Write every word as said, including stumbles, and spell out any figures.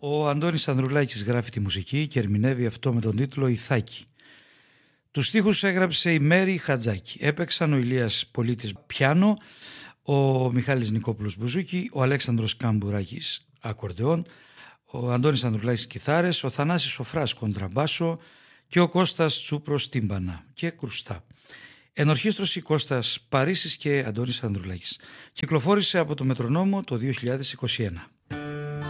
Ο Αντώνης Ανδρουλάκης γράφει τη μουσική και ερμηνεύει αυτό με τον τίτλο «Ιθάκη». Τους στίχους έγραψε η Μέρη Χατζάκη. Έπαιξαν ο Ηλίας Πολίτης πιάνο, ο Μιχάλης Νικόπουλος μπουζούκι, ο Αλέξανδρος Καμπουράκης ακορντεόν, ο Αντώνης Ανδρουλάκης κιθάρες, ο Θανάσης Σοφράς κοντραμπάσο και ο Κώστας Τσούπρος τύμπανα και κρουστά. Ενορχήστρωση Κώστας Παρίσης και Αντώνης Ανδρουλάκης. Κυκλοφόρησε από το Μετρονόμο το δύο χιλιάδες είκοσι ένα.